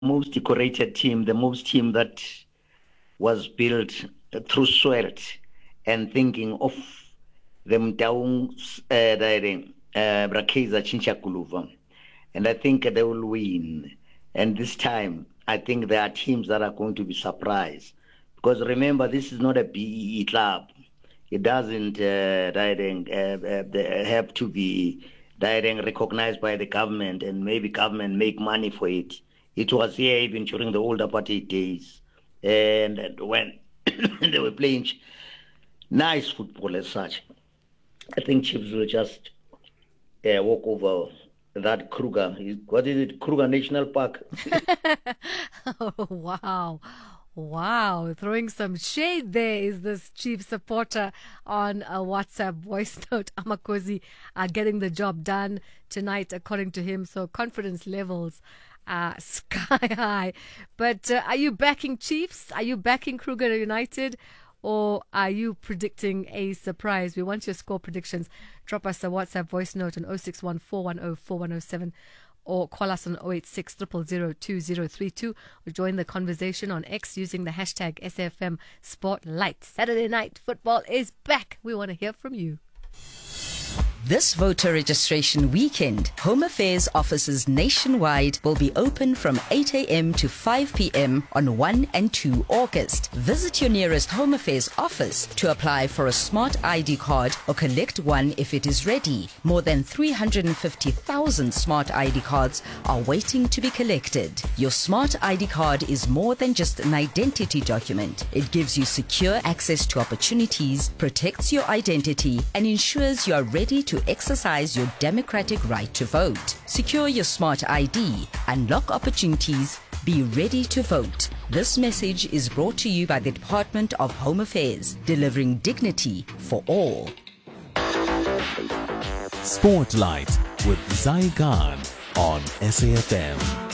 most decorated team, the most team that was built through sweat and thinking of them down Brakeza Chinchakuluva. And I think they will win. And this time, I think there are teams that are going to be surprised. Because remember, this is not a BEE club. It doesn't have to be recognized by the government, and maybe government make money for it. It was here even during the old apartheid days. And when they were playing nice football as such, I think Chiefs will just walk over that Kruger. What is it? Kruger National Park. Oh, wow. Wow, throwing some shade there is this chief supporter on a WhatsApp voice note. Amakosi getting the job done tonight, according to him. So confidence levels are sky high. But are you backing Chiefs? Are you backing Kruger United? Or are you predicting a surprise? We want your score predictions. Drop us a WhatsApp voice note on 061 or call us on 086 000 2032 or join the conversation on X using the hashtag SAFM Spotlight. Saturday night football is back. We want to hear from you. This voter registration weekend, Home Affairs offices nationwide will be open from 8 a.m. to 5 p.m. on 1 and 2 August. Visit your nearest Home Affairs office to apply for a smart ID card or collect one if it is ready. More than 350,000 smart ID cards are waiting to be collected. Your smart ID card is more than just an identity document. It gives you secure access to opportunities, protects your identity, and ensures you are ready to exercise your democratic right to vote. Secure your smart ID, unlock opportunities, be ready to vote. This message is brought to you by the Department of Home Affairs, delivering dignity for all. Spotlight with Zai Khan on SAFM.